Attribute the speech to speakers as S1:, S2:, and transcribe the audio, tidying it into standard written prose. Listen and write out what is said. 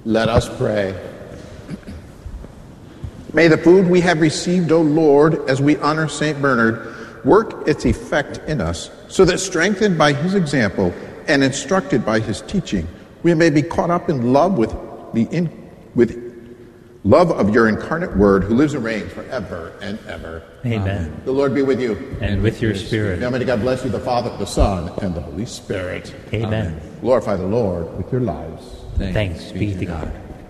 S1: Let us pray. May the food we have received, O Lord, as we honor St. Bernard, work its effect in us, so that strengthened by his example and instructed by his teaching, we may be caught up in love with love of your incarnate word, who lives and reigns forever and ever.
S2: Amen.
S1: The Lord be with you.
S2: And with your spirit.
S1: Now may God bless you, the Father, the Son, and the Holy Spirit.
S2: Amen.
S1: Glorify the Lord with your lives.
S2: Thanks be to God.